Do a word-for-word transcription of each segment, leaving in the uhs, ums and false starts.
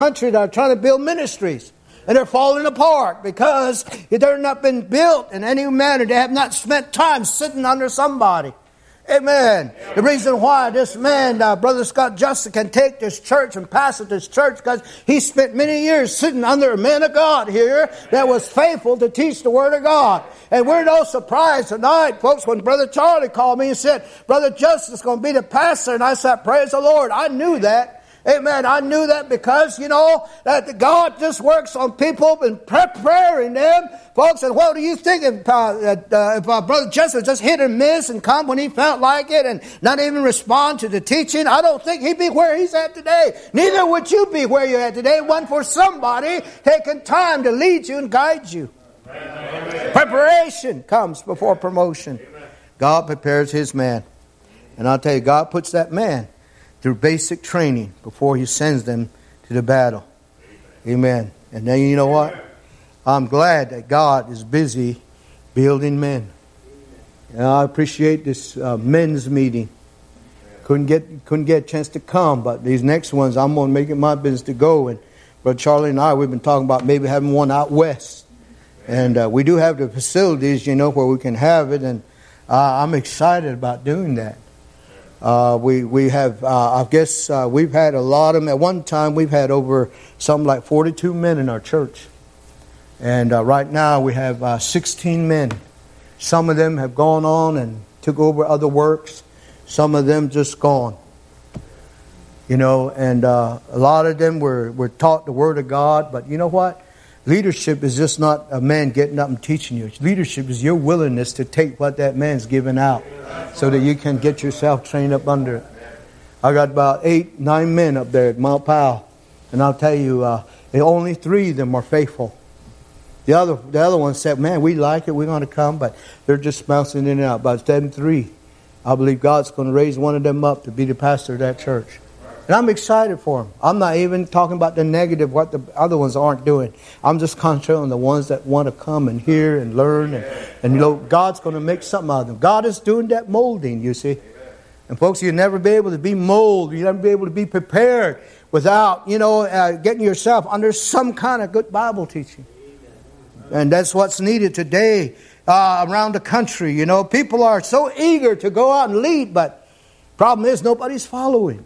country that are trying to build ministries. And they're falling apart because they're not been built in any manner. They have not spent time sitting under somebody. Amen. The reason why this man, uh, Brother Scott Justice, can take this church and pastor this church, because he spent many years sitting under a man of God here that was faithful to teach the Word of God. And we're no surprise tonight, folks, when Brother Charlie called me and said, Brother Justice is going to be the pastor. And I said, praise the Lord. I knew that. Amen. I knew that because, you know, that God just works on people and preparing them, folks. And what do you think if, uh, uh, if uh, Brother Jesse just hit and miss and come when he felt like it and not even respond to the teaching? I don't think he'd be where he's at today. Neither would you be where you're at today. One for somebody taking time to lead you and guide you. Amen. Preparation comes before promotion. Amen. God prepares His man. And I'll tell you, God puts that man through basic training before He sends them to the battle. Amen. And then you know what? I'm glad that God is busy building men. And I appreciate this uh, men's meeting. Couldn't get couldn't get a chance to come, but these next ones I'm going to make it my business to go. And Brother Charlie and I, we've been talking about maybe having one out west. And uh, we do have the facilities, you know, where we can have it. And uh, I'm excited about doing that. Uh, we we have uh, I guess uh, we've had a lot of them. At one time we've had over something like forty-two men in our church, and uh, right now we have uh, sixteen men. Some of them have gone on and took over other works. Some of them just gone. You know, and uh, a lot of them were were taught the Word of God. But you know what? Leadership is just not a man getting up and teaching you. Leadership is your willingness to take what that man's giving out so that you can get yourself trained up under it. I got about eight, nine men up there at Mount Powell. And I'll tell you, uh, only three of them are faithful. The other the other one said, man, we like it, we're going to come, but they're just bouncing in and out. About them three, I believe God's going to raise one of them up to be the pastor of that church. And I'm excited for them. I'm not even talking about the negative, what the other ones aren't doing. I'm just concentrating on the ones that want to come and hear and learn. And, and you know, God's going to make something out of them. God is doing that molding, you see. And folks, you'll never be able to be molded. You'll never be able to be prepared without, you know, uh, getting yourself under some kind of good Bible teaching. And that's what's needed today uh, around the country. You know, people are so eager to go out and lead, but problem is nobody's following.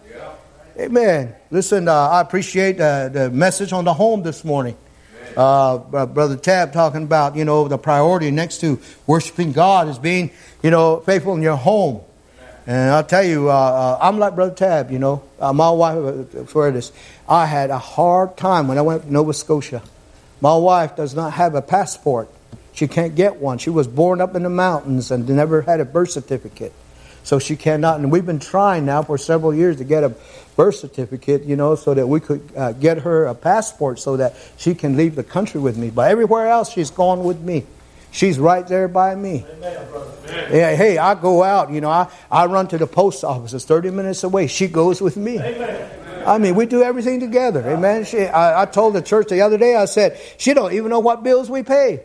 Amen. Listen, uh, I appreciate uh, the message on the home this morning. Uh, Brother Tab talking about, you know, the priority next to worshiping God is being, you know, faithful in your home. And I'll tell you, uh, uh, I'm like Brother Tab, you know. Uh, my wife, for this, I had a hard time when I went to Nova Scotia. My wife does not have a passport. She can't get one. She was born up in the mountains and never had a birth certificate. So she cannot, and we've been trying now for several years to get a birth certificate, you know, so that we could uh, get her a passport so that she can leave the country with me. But everywhere else, she's gone with me. She's right there by me. Amen, brother. Yeah, hey, I go out, you know, I, I run to the post office. It's thirty minutes away. She goes with me. Amen. I mean, we do everything together. Amen. She, I, I told the church the other day, I said, she don't even know what bills we pay.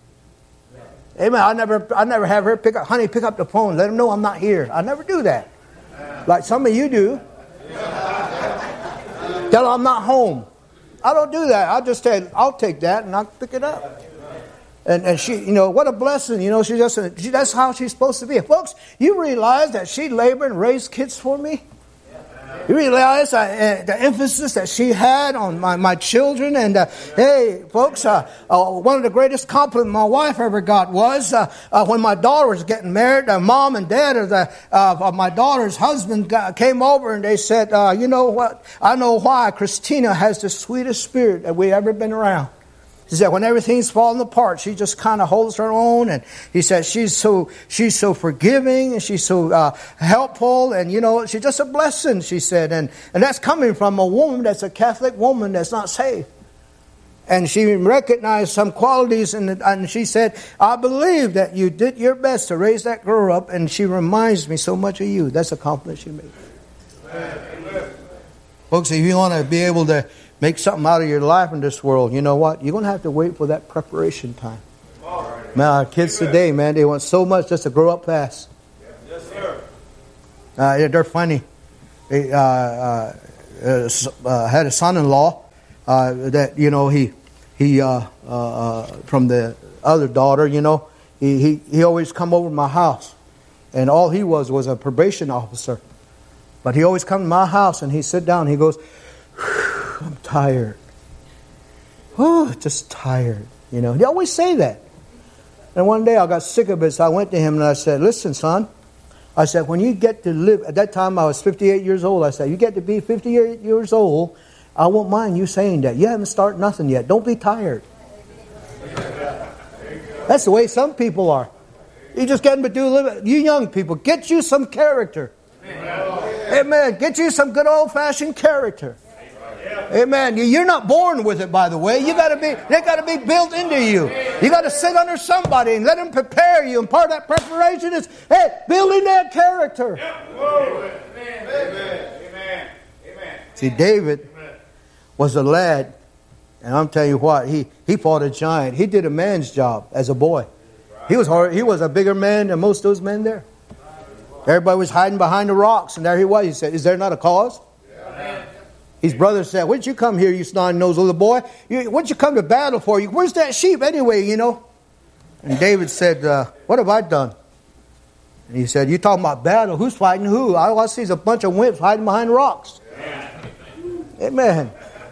Amen. I never, I never have her pick up, honey, pick up the phone. Let them know I'm not here. I never do that. Like some of you do. Tell them I'm not home. I don't do that. I just say, I'll take that and I'll pick it up. And and she, you know, what a blessing. You know, she just, she, that's how she's supposed to be. Folks, you realize that she labored and raised kids for me? You realize uh, the emphasis that she had on my, my children. And, uh, hey, folks, uh, uh, one of the greatest compliments my wife ever got was uh, uh, when my daughter was getting married, uh, mom and dad of, the, uh, of my daughter's husband got, came over and they said, uh, you know what, I know why Christina has the sweetest spirit that we've ever been around. He said, when everything's falling apart, she just kind of holds her own. And he said, she's so she's so forgiving and she's so uh, helpful. And, you know, she's just a blessing, she said. And, and that's coming from a woman that's a Catholic woman that's not saved. And she recognized some qualities. In the, and she said, I believe that you did your best to raise that girl up. And she reminds me so much of you. That's a compliment she made. Amen. Folks, if you want to be able to make something out of your life in this world, you know what? You're going to have to wait for that preparation time. Man, our kids today, man, they want so much just to grow up fast. Yes, sir. Uh, they're funny. They uh, uh, uh, had a son-in-law, uh, that, you know, he, he uh, uh, uh, from the other daughter, you know, he, he, he always come over to my house. And all he was was a probation officer. But he always come to my house and he sit down and he goes, I'm tired. Oh, just tired. You know, he always say that. And one day I got sick of it, so I went to him and I said, listen, son. I said, when you get to live, at that time I was fifty-eight years old. I said, you get to be fifty-eight years old, I won't mind you saying that. You haven't started nothing yet. Don't be tired. That's the way some people are. You just getting to do a little bit. You young people, get you some character. Amen. Get you some good old-fashioned character. Amen. You're not born with it, by the way. You got to be. They got to be built into you. You got to sit under somebody and let them prepare you. And part of that preparation is, hey, building that character. Amen. See, David was a lad, and I'm telling you what, he he fought a giant. He did a man's job as a boy. He was hard. He was a bigger man than most of those men there. Everybody was hiding behind the rocks, and there he was. He said, "Is there not a cause?" His brother said, "What'd you come here, you snot-nosed little boy? You, what'd you come to battle for? You, where's that sheep anyway, you know?" And David said, uh, "What have I done?" And he said, "You talking about battle? Who's fighting who? All I see is a bunch of wimps hiding behind rocks." Amen.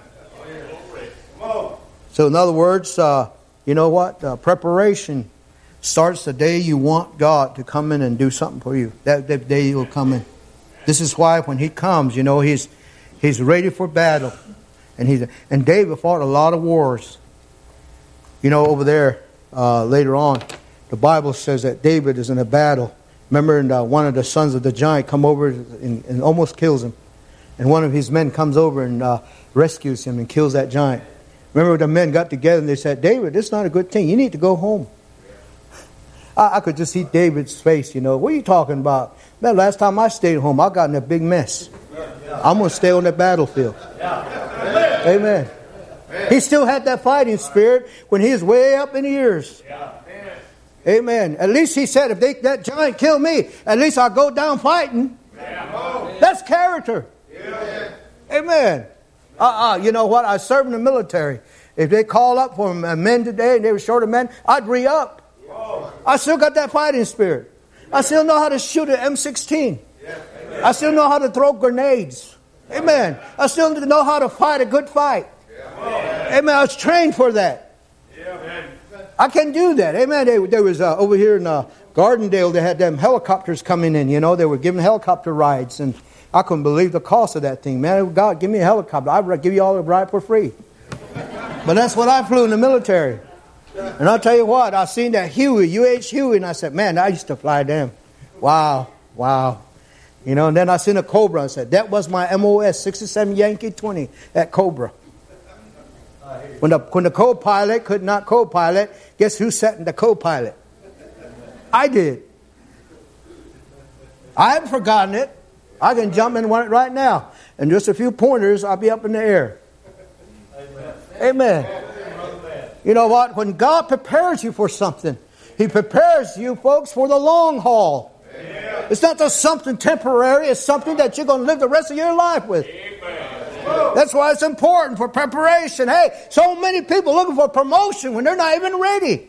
So in other words, uh, you know what? Uh, preparation starts the day you want God to come in and do something for you. That, that day He will come in. This is why when He comes, you know, He's He's ready for battle. And he's and David fought a lot of wars. You know, over there, uh, later on, the Bible says that David is in a battle. Remember, and, uh, one of the sons of the giant come over and, and almost kills him. And one of his men comes over and uh, rescues him and kills that giant. Remember, the men got together and they said, "David, this is not a good thing. You need to go home." I, I could just see David's face, you know. "What are you talking about? Man, last time I stayed home, I got in a big mess. I'm going to stay on the battlefield." Amen. He still had that fighting spirit when he was way up in years. Amen. At least he said, if they, that giant kill me, at least I'll go down fighting. That's character. Amen. Uh-uh. You know what? I served in the military. If they call up for men today and they were short of men, I'd re-up. I still got that fighting spirit. I still know how to shoot an M sixteen. I still know how to throw grenades. Amen. I still know how to fight a good fight. Amen. I was trained for that. I can do that. Amen. There, there was uh, over here in uh, Gardendale, they had them helicopters coming in. You know, they were giving helicopter rides, and I couldn't believe the cost of that thing. Man, God, give me a helicopter. I'd give you all a ride for free. But that's what I flew in the military. And I'll tell you what, I seen that Huey, U H Huey, and I said, man, I used to fly them. Wow, wow. You know, and then I seen a Cobra. I said, that was my M O S sixty-seven Yankee twenty at Cobra. When the, when the co-pilot could not co-pilot, guess who sat in the co-pilot? I did. I haven't forgotten it. I can jump in one right now. And just a few pointers, I'll be up in the air. Amen. Amen. You know what? When God prepares you for something, He prepares you, folks, for the long haul. Amen. It's not just something temporary. It's something that you're going to live the rest of your life with. Amen. That's why it's important for preparation. Hey, so many people looking for promotion when they're not even ready.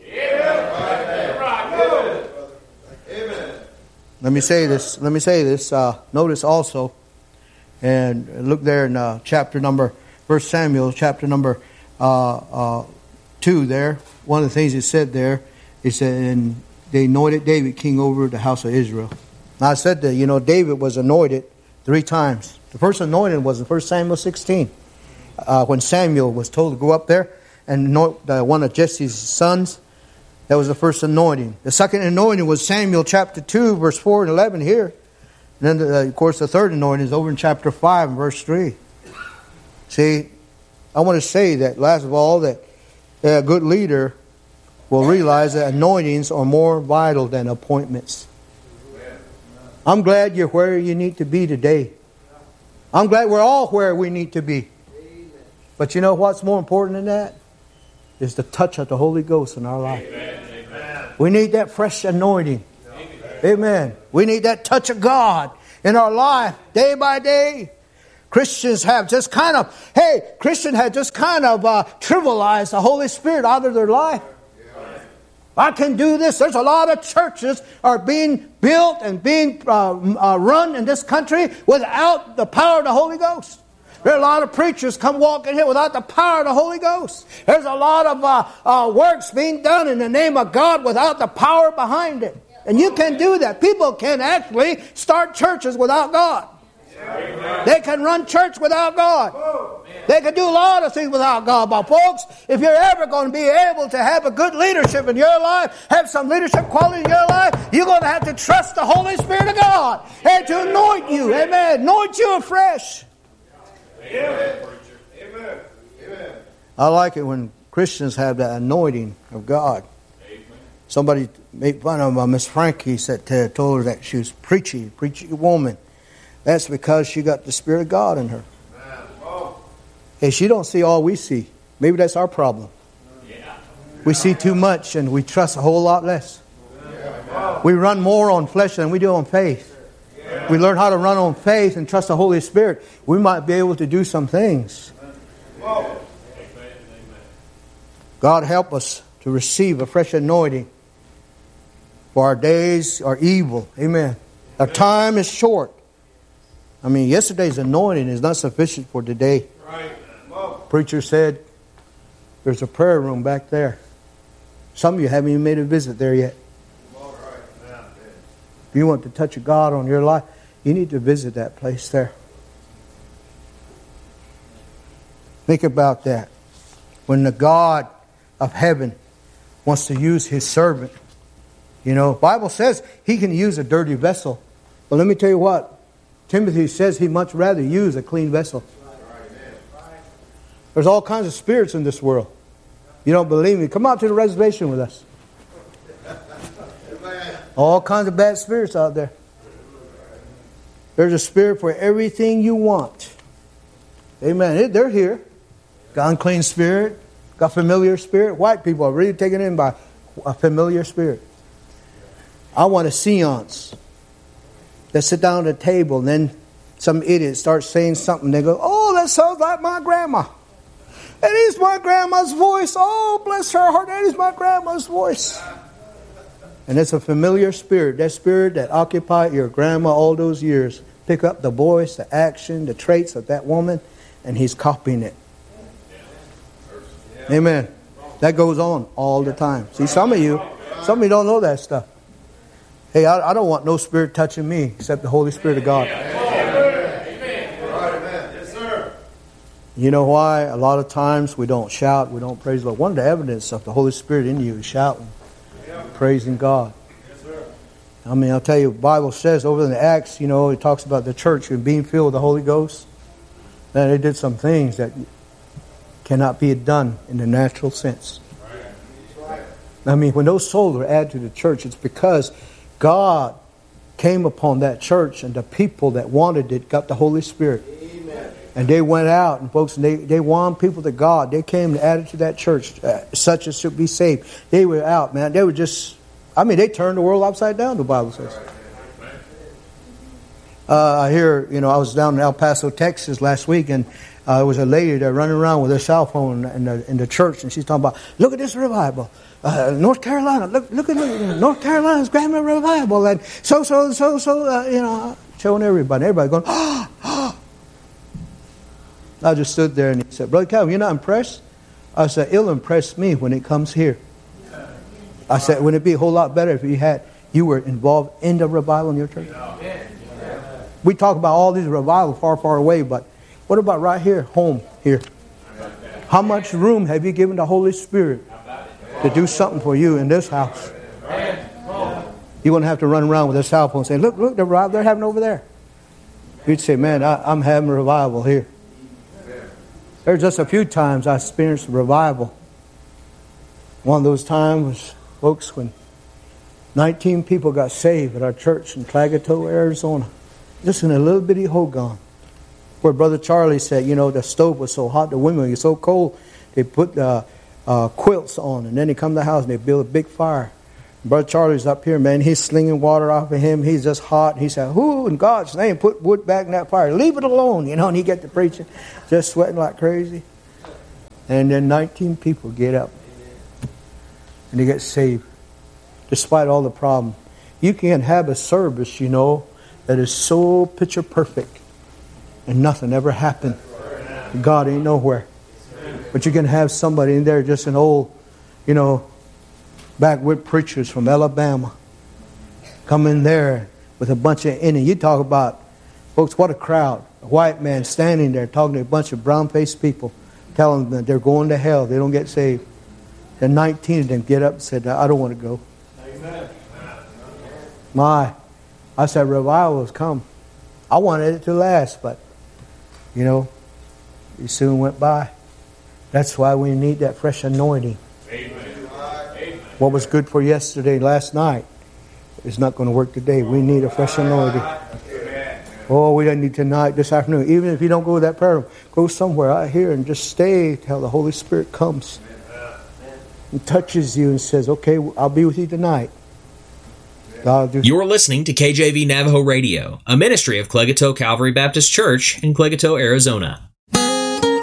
Amen. Amen. Let me say this. Let me say this. Uh, notice also, and look there in uh, chapter number, First Samuel, chapter number uh, uh, two. There, one of the things it said there, it said, and they anointed David king over the house of Israel. Now I said that, you know, David was anointed three times. The first anointing was in First Samuel sixteen, uh, when Samuel was told to go up there and anoint uh, one of Jesse's sons. That was the first anointing. The second anointing was Samuel chapter two, verse four and eleven here. And then, uh, of course, the third anointing is over in chapter five and verse three. See, I want to say that, last of all, that a good leader will realize that anointings are more vital than appointments. I'm glad you're where you need to be today. I'm glad we're all where we need to be. But you know what's more important than that? Is the touch of the Holy Ghost in our life. Amen. We need that fresh anointing. Amen. Amen. We need that touch of God in our life day by day. Christians have just kind of, hey, Christians have just kind of uh, trivialized the Holy Spirit out of their life. I can do this. There's a lot of churches are being built and being uh, uh, run in this country without the power of the Holy Ghost. There are a lot of preachers come walking here without the power of the Holy Ghost. There's a lot of uh, uh, works being done in the name of God without the power behind it. And you can do that. People can actually start churches without God. They can run church without God. They can do a lot of things without God. But folks, if you're ever going to be able to have a good leadership in your life, have some leadership quality in your life, you're going to have to trust the Holy Spirit of God and to anoint you. Amen. Anoint you afresh. Amen. Amen. Amen. I like it when Christians have the anointing of God. Amen. Somebody made fun of uh, Miss Frankie, said uh, told her that she was preachy, preachy woman. That's because she got the Spirit of God in her. Hey, she don't see all we see. Maybe that's our problem. We see too much and we trust a whole lot less. We run more on flesh than we do on faith. We learn how to run on faith and trust the Holy Spirit. We might be able to do some things. God help us to receive a fresh anointing. For our days are evil. Amen. Our time is short. I mean, yesterday's anointing is not sufficient for today. Right. Preacher said, there's a prayer room back there. Some of you haven't even made a visit there yet. If you want the touch of God on your life, you need to visit that place there. Think about that. When the God of heaven wants to use His servant, you know, the Bible says He can use a dirty vessel. But let me tell you what. Timothy says he'd much rather use a clean vessel. There's all kinds of spirits in this world. You don't believe me? Come out to the reservation with us. All kinds of bad spirits out there. There's a spirit for everything you want. Amen. They're here. Got unclean spirit. Got familiar spirit. White people are really taken in by a familiar spirit. I want a seance. They sit down at a table and then some idiot starts saying something. They go, oh, that sounds like my grandma. That is my grandma's voice. Oh, bless her heart. That is my grandma's voice. And it's a familiar spirit. That spirit that occupied your grandma all those years. Pick up the voice, the action, the traits of that woman, and he's copying it. Amen. That goes on all the time. See, some of you, some of you don't know that stuff. Hey, I, I don't want no spirit touching me except the Holy Spirit of God. You know why? A lot of times we don't shout, we don't praise the Lord. One of the evidence of the Holy Spirit in you is shouting, praising God. I mean, I'll tell you, the Bible says over in the Acts, you know, it talks about the church and being filled with the Holy Ghost. And they did some things that cannot be done in the natural sense. I mean, when those souls are added to the church, it's because God came upon that church and the people that wanted it got the Holy Spirit. Amen. And they went out and folks, they, they won people to God. They came and added to that church, uh, such as should be saved. They were out, man. They were just, I mean, they turned the world upside down, the Bible says. Uh, I hear, you know, I was down in El Paso, Texas last week, and uh, there was a lady there running around with her cell phone in the, in the church, and she's talking about, look at this revival. Uh, North Carolina, look, look at look, North Carolina's Grand Revival, and so, so, so, so, uh, you know, showing everybody, everybody going, oh, oh. I just stood there and he said, Brother Calvin, you're not impressed? I said, it'll impress me when it comes here. I said, wouldn't it be a whole lot better if you had, you were involved in the revival in your church? We talk about all these revivals far, far away, but what about right here, home, here? How much room have you given the Holy Spirit to do something for you in this house? You wouldn't have to run around with a cell phone and say, look, look, the revival they're having over there. You'd say, man, I, I'm having a revival here. There's just a few times I experienced a revival. One of those times was, folks, when nineteen people got saved at our church in Clagato, Arizona. Just in a little bitty hogan. Where Brother Charlie said, you know, the stove was so hot, the women were so cold, they put uh, uh, quilts on, and then they come to the house and they build a big fire. Brother Charlie's up here, man. He's slinging water off of him. He's just hot. He said, who in God's name put wood back in that fire? Leave it alone, you know. And he get to preaching, just sweating like crazy. And then nineteen people get up. And they get saved. Despite all the problem. You can have a service, you know, that is so picture perfect. And nothing ever happened. God ain't nowhere. But you can have somebody in there, just an old, you know, backwood preachers from Alabama, come in there with a bunch of Indians. You talk about, folks, what a crowd. A white man standing there talking to a bunch of brown-faced people, telling them that they're going to hell. They don't get saved. And nineteen of them get up and said, I don't want to go. Amen. My, I said, revival has come. I wanted it to last, but, you know, it soon went by. That's why we need that fresh anointing. Amen. What was good for yesterday, last night, is not going to work today. We need a fresh anointing. Oh, we don't need tonight, this afternoon. Even if you don't go to that prayer room, go somewhere out here and just stay till the Holy Spirit comes and touches you and says, okay, I'll be with you tonight. You're listening to K J V Navajo Radio, a ministry of Clegato Calvary Baptist Church in Clegato, Arizona.